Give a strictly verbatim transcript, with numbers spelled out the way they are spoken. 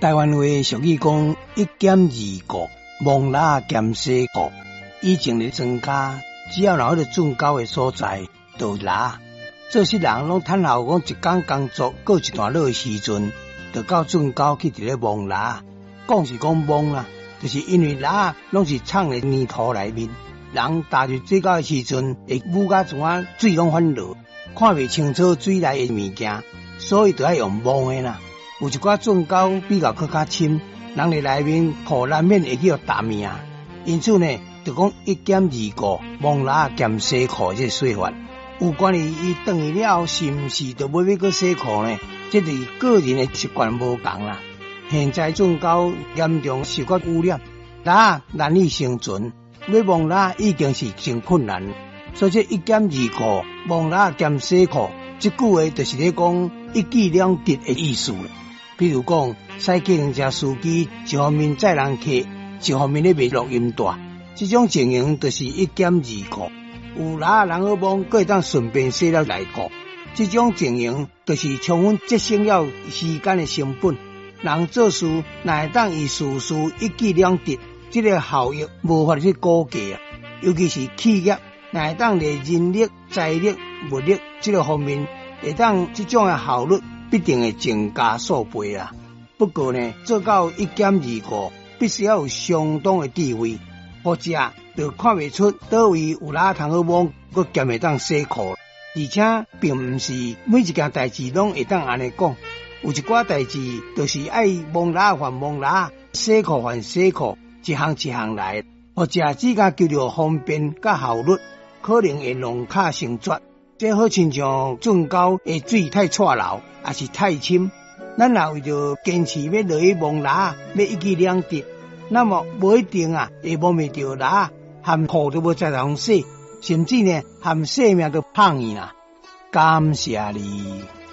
台湾话俗语讲一减二顾，忘拉减洗顾。以前的庄家只要有迄个圳沟的所在，就拉。做事人拢趁候讲一工工作过一段落的时阵，就到圳沟去伫咧忘拉。讲是讲忘啦，就是因为拉拢是藏伫泥土内面，人踏入水沟的时阵，会捂甲怎啊水拢翻落，看袂清楚水内的物件，所以就要用忘的啦。有一寡圳沟比较搁较深，人伫内面可难免会去互打命，因此呢，就讲一减二顾，忘拉兼洗裤这个说法。有关于伊转去了后是毋是就要要搁洗裤呢？这是个人的习惯无同啦。现在圳沟严重受到污染，拉难以生存，要忘拉已经是真困难，所以这一减二顾，忘拉兼洗裤，这句话就是咧讲一举两得的意思啦。比如讲，驶计程车司机一方面载人客，一方面咧卖录音带，这种情形就是一减二顾。有拉人好忘，阁会当顺便洗了内裤，这种情形就是充分节省了时间的成本。人做事哪会当以事事一举两得，这个效益无法去估计啊。尤其是企业哪会当在人力、财力、物力这个方面，会当这种的效率必定会增加数倍啊。不过呢，做到一减二顾，必须要有相当的智慧，或者就看袂出倒位有拉通好忘，佮兼会当洗裤。而且并毋是每一件代志拢会当安尼讲，有一寡代志就是爱忘拉还忘拉，洗裤还洗裤，一项一项来，或者只甲求着方便甲效率，可能会弄卡成拙。这好亲像圳沟的水太错流，也是太深。咱若为着坚持要落去忘拉，要一举两得，那么无一定啊，会忘袂着拉，含裤都无在通洗，甚至呢含性命都胖去啦。感谢你。